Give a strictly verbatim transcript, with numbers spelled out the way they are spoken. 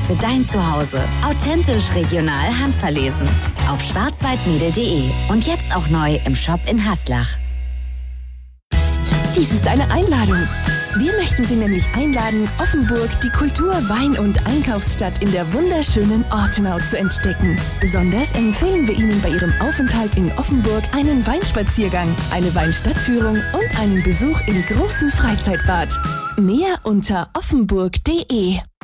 für dein Zuhause. Authentisch, regional, handverlesen. Auf schwarzwaldmädel punkt de und jetzt auch neu im Shop in Haslach. Dies ist eine Einladung. Wir möchten Sie nämlich einladen, Offenburg, die Kultur-, Wein- und Einkaufsstadt in der wunderschönen Ortenau zu entdecken. Besonders empfehlen wir Ihnen bei Ihrem Aufenthalt in Offenburg einen Weinspaziergang, eine Weinstadtführung und einen Besuch im großen Freizeitbad. Mehr unter offenburg punkt de.